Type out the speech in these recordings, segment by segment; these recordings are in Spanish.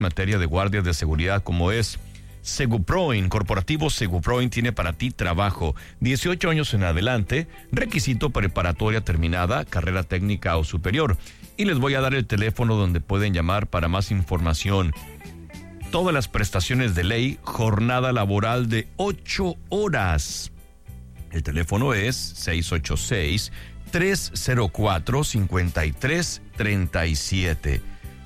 materia de guardias de seguridad como es Seguproin. Corporativo Seguproin tiene para ti trabajo 18 años en adelante, requisito preparatoria terminada, carrera técnica o superior. Y les voy a dar el teléfono donde pueden llamar para más información. Todas las prestaciones de ley, jornada laboral de 8 horas. El teléfono es 686-304-5337.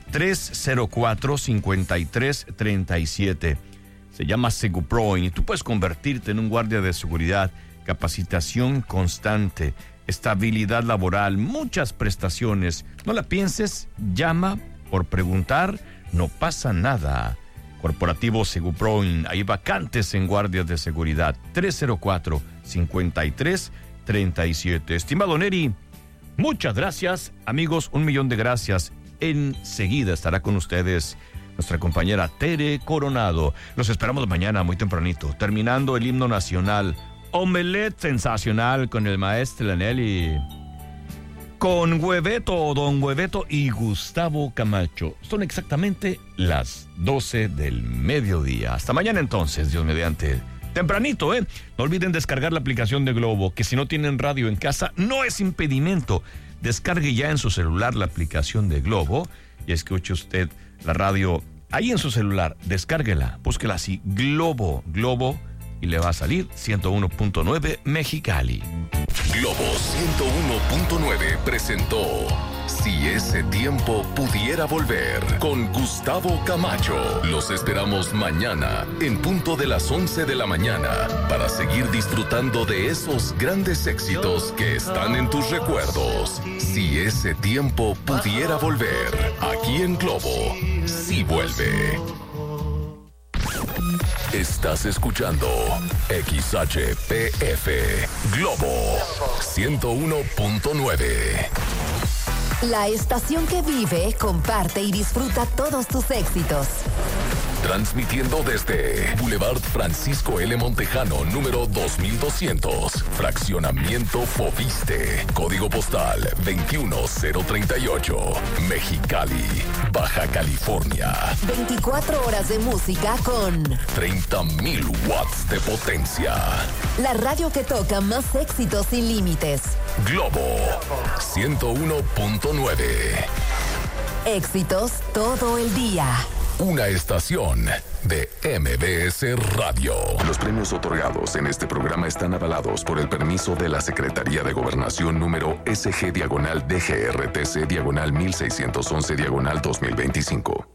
304-5337. Se llama Seguproin y tú puedes convertirte en un guardia de seguridad, capacitación constante, estabilidad laboral, muchas prestaciones. No la pienses, llama por preguntar, no pasa nada. Corporativo Seguproin, hay vacantes en guardias de seguridad. 304-5337. Estimado Neri, muchas gracias. Amigos, 1,000,000 de gracias. Enseguida estará con ustedes nuestra compañera Tere Coronado. Los esperamos mañana muy tempranito, terminando el himno nacional. Omelette sensacional con el maestro Lanelli. Con Hueveto, don Hueveto y Gustavo Camacho. Son exactamente las 12 del mediodía. Hasta mañana entonces, Dios mediante. Tempranito, ¿eh? No olviden descargar la aplicación de Globo, que si no tienen radio en casa, no es impedimento. Descargue ya en su celular la aplicación de Globo y escuche usted la radio ahí en su celular. Descárguela, búsquela así, Globo, y le va a salir 101.9 Mexicali. Globo 101.9 presentó Si ese tiempo pudiera volver, con Gustavo Camacho. Los esperamos mañana en punto de las 11 de la mañana para seguir disfrutando de esos grandes éxitos que están en tus recuerdos. Si ese tiempo pudiera volver, aquí en Globo, sí vuelve. Estás escuchando XHPF Globo 101.9. La estación que vive, comparte y disfruta todos tus éxitos. Transmitiendo desde Boulevard Francisco L. Montejano, número 2200, Fraccionamiento Foviste, Código Postal 21038, Mexicali, Baja California. 24 horas de música con 30,000 watts de potencia. La radio que toca más éxitos sin límites. Globo 101.9. Éxitos todo el día. Una estación de MBS Radio. Los premios otorgados en este programa están avalados por el permiso de la Secretaría de Gobernación número SG-DGRTC-1611-2025.